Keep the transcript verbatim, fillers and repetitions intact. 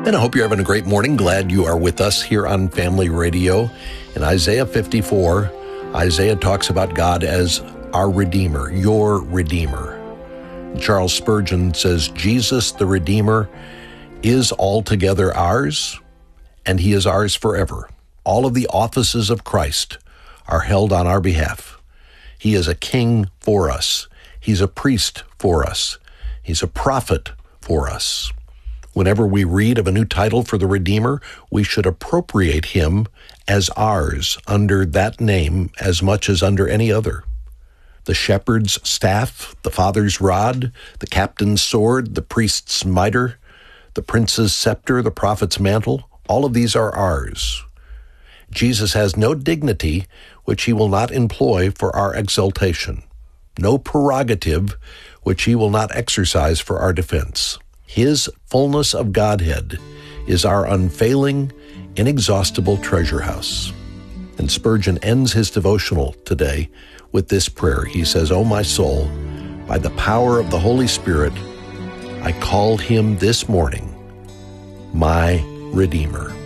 And I hope you're having a great morning. Glad you are with us here on Family Radio. In Isaiah fifty-four, Isaiah talks about God as our Redeemer, your Redeemer. Charles Spurgeon says, Jesus, the Redeemer, is altogether ours, and he is ours forever. All of the offices of Christ are held on our behalf. He is a king for us. He's a priest for us. He's a prophet for us. Whenever we read of a new title for the Redeemer, we should appropriate him as ours under that name as much as under any other. The shepherd's staff, the father's rod, the captain's sword, the priest's mitre, the prince's scepter, the prophet's mantle, all of these are ours. Jesus has no dignity which he will not employ for our exaltation, no prerogative which he will not exercise for our defense. His fullness of Godhead is our unfailing, inexhaustible treasure house. And Spurgeon ends his devotional today with this prayer. He says, "O my soul, by the power of the Holy Spirit, I call him this morning my Redeemer."